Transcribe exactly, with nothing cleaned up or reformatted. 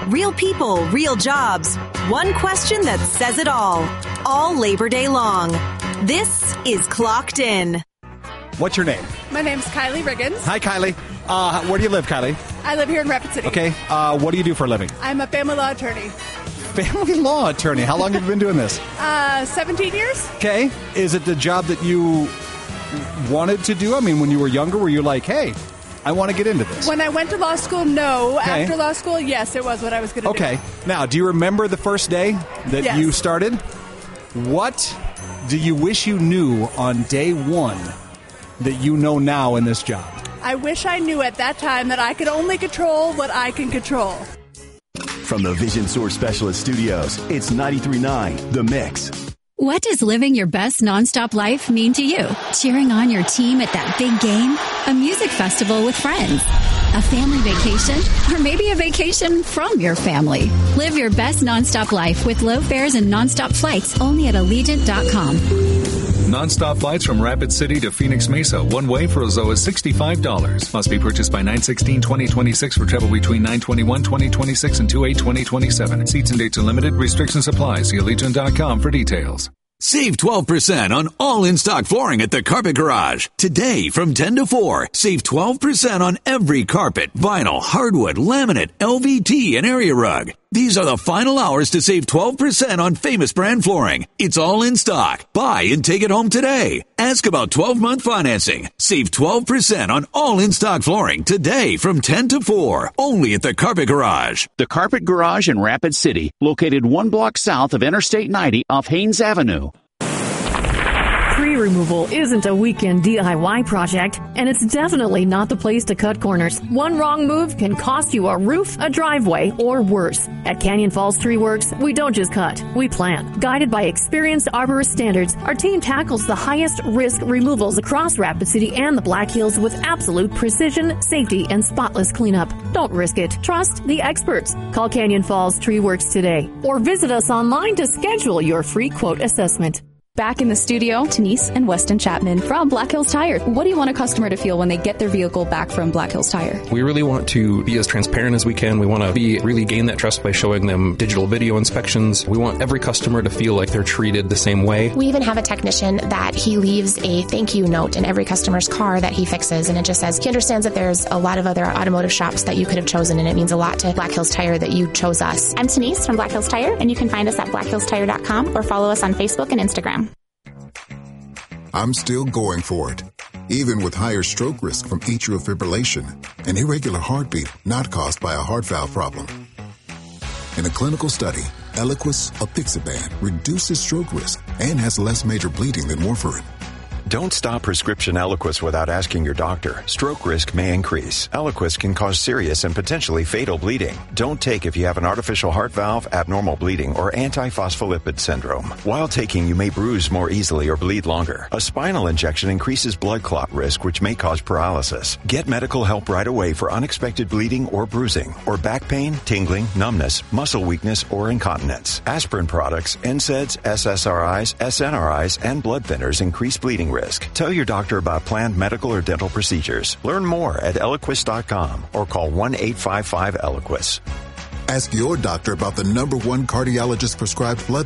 Real people, real jobs. One question that says it all. All Labor Day long. This is Clocked In. What's your name? My name's Kylie Riggins. Hi, Kylie. Uh, where do you live, Kylie? I live here in Rapid City. Okay. Uh, what do you do for a living? I'm a family law attorney. Family law attorney. How long have you been doing this? Uh, seventeen years. Okay. Is it the job that you wanted to do? I mean, when you were younger, were you like, hey, I want to get into this? When I went to law school, no. Okay. After law school, yes, it was what I was going to okay. do. Okay. Now, do you remember the first day that yes. you started? What do you wish you knew on day one that you know now in this job? I wish I knew at that time that I could only control what I can control. From the Vision Source Specialist Studios, it's ninety-three point nine The Mix. What does living your best nonstop life mean to you? Cheering on your team at that big game? A music festival with friends? A family vacation? Or maybe a vacation from your family? Live your best nonstop life with low fares and nonstop flights only at Allegiant dot com. Non-stop flights from Rapid City to Phoenix Mesa, one way for as low as sixty-five dollars. Must be purchased by nine sixteen twenty twenty-six for travel between nine twenty-one twenty twenty-six and two eight twenty twenty-seven. Seats and dates are limited. Restrictions apply. See Allegiant dot com for details. Save twelve percent on all in-stock flooring at the Carpet Garage. Today from ten to four, save twelve percent on every carpet, vinyl, hardwood, laminate, L V T, and area rug. These are the final hours to save twelve percent on famous brand flooring. It's all in stock. Buy and take it home today. Ask about twelve-month financing. Save twelve percent on all in-stock flooring today from ten to four, only at the Carpet Garage. The Carpet Garage in Rapid City, located one block south of Interstate ninety off Haynes Avenue. Tree removal isn't a weekend D I Y project, and it's definitely not the place to cut corners. One wrong move can cost you a roof, a driveway, or worse. At Canyon Falls Tree Works, we don't just cut, we plant. Guided by experienced arborist standards, our team tackles the highest risk removals across Rapid City and the Black Hills with absolute precision, safety, and spotless cleanup. Don't risk it. Trust the experts. Call Canyon Falls Tree Works today, or visit us online to schedule your free quote assessment. Back in the studio, Denise and Weston Chapman from Black Hills Tire. What do you want a customer to feel when they get their vehicle back from Black Hills Tire? We really want to be as transparent as we can. We want to be really gain that trust by showing them digital video inspections. We want every customer to feel like they're treated the same way. We even have a technician that he leaves a thank you note in every customer's car that he fixes, and it just says he understands that there's a lot of other automotive shops that you could have chosen, and it means a lot to Black Hills Tire that you chose us. I'm Denise from Black Hills Tire, and you can find us at black hills tire dot com or follow us on Facebook and Instagram. I'm still going for it, even with higher stroke risk from atrial fibrillation, an irregular heartbeat not caused by a heart valve problem. In a clinical study, Eliquis apixaban reduces stroke risk and has less major bleeding than warfarin. Don't stop prescription Eliquis without asking your doctor. Stroke risk may increase. Eliquis can cause serious and potentially fatal bleeding. Don't take if you have an artificial heart valve, abnormal bleeding, or antiphospholipid syndrome. While taking, you may bruise more easily or bleed longer. A spinal injection increases blood clot risk, which may cause paralysis. Get medical help right away for unexpected bleeding or bruising, or back pain, tingling, numbness, muscle weakness, or incontinence. Aspirin products, N SAIDs, S S R Is, S N R Is, and blood thinners increase bleeding risk. Risk. Tell your doctor about planned medical or dental procedures. Learn more at eliquis dot com or call one eight five five Eliquis. Ask your doctor about the number one cardiologist prescribed blood